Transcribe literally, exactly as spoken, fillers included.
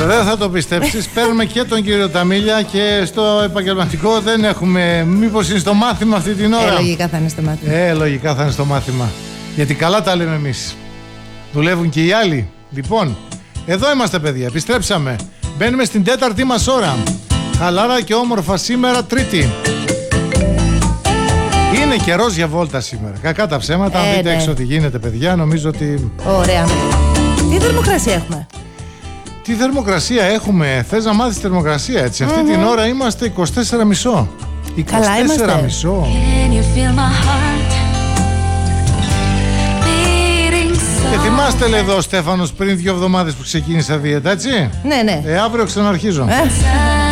Δεν θα το πιστέψεις. Παίρνουμε και τον κύριο Ταμίλια και στο επαγγελματικό δεν έχουμε. Μήπως είναι στο μάθημα αυτή την ώρα? Ε, λογικά θα είναι στο μάθημα. Ε, λογικά θα είναι στο μάθημα. Γιατί καλά τα λέμε εμείς. Δουλεύουν και οι άλλοι. Λοιπόν, εδώ είμαστε παιδιά, επιστρέψαμε. Μπαίνουμε στην τέταρτη μας ώρα. Χαλάρα και όμορφα σήμερα, Τρίτη. Είναι καιρός για βόλτα σήμερα. Κακά τα ψέματα, αν Ε, δείτε ναι. έξω τι γίνεται παιδιά, νομίζω ότι... Ωραία. Τι θερμοκρασία έχουμε? Τι θερμοκρασία έχουμε, θες να μάθεις θερμοκρασία έτσι? Αυτή την ώρα είμαστε είκοσι τέσσερα κόμμα πέντε. Καλά είκοσι τέσσερα κόμμα πέντε. Και θυμάστε λέει εδώ ο Στέφανος πριν δύο εβδομάδες που ξεκίνησα δίαιτα, έτσι? Ναι, ναι. Ε, αύριο ξαναρχίζω. Ε.